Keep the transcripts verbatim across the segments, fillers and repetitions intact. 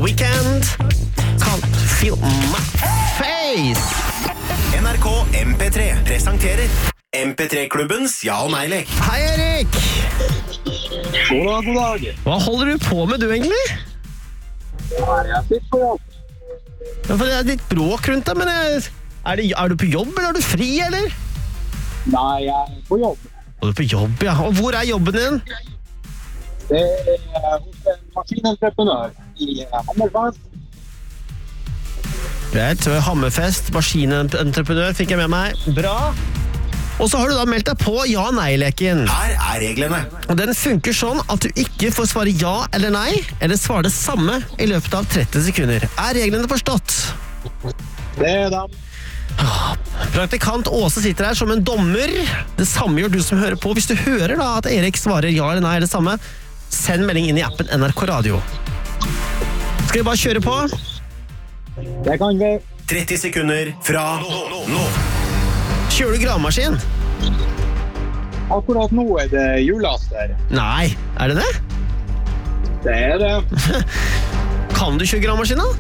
Weeknd. Can't feel my face. N R K M P tre presenterer M P tre-klubbens ja- og nei-lek. Hei, Erik! God dag, god dag. Hva holder du på med, du, egentlig? Jeg sitter på jobb. Ja, for det er litt bråk rundt deg, men jeg, er, det, er du på jobb, eller er du fri, eller? Nei, jeg er på jobb. Er du på jobb, ja. Og hvor er jobben din? Det er hos en maskinentreprenør i Hammerfest. Greit, Hammerfest, maskinentreprenør fikk jeg med meg. Bra. Og så har du da meldt deg på ja- og nei-leken. Her er reglene. Og den funker sånn at du ikke får svare ja eller nei, eller svare det samme i løpet av tretti sekunder. Er reglene forstått? Det er dem. Praktikant Åse sitter her som en dommer. Det samme gjør du som hører på. Hvis du hører da at Erik svarer ja eller nei eller det samme, send melding inn i appen N R K Radio. Skal vi bare kjøre på? Det kan vi. tretti sekunder fra nå. nå. Kjører du gravemaskin? Akkurat nå er det hjullaster. Nei, er det det? Det er det. Kan du kjøre gravemaskin da?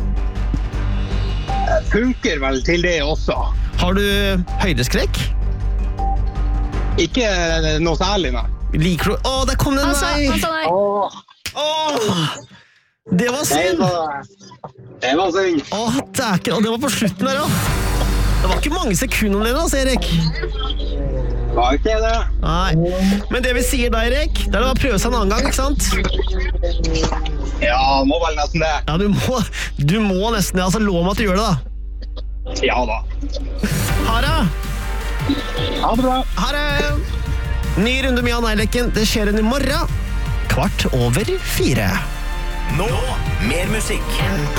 Det funker vel til det også. Har du høydeskrekk? Ikke noe særlig, nei. Liker du... Åh, der kom det en Han sa, nei! han sa nei. Åh, Åh, det var det synd! var, det var synd. Åh, dæken, og det var på slutten der, ja. Det var ikke mange sekunder om det, altså, Erik. Var ikke det? Nei, men det vi sier da, Erik, det er å prøve seg en annen gang, ikke sant? Ja, må vel nesten det. Ja, du må, du må nesten det, altså lov meg at du gjør det da. Ja da. Ha det! Ha det bra. Ha det! Ny runde med ja- og nei-leken, det skjer en i morgen. Kvart over fire. Nå, mer musikk.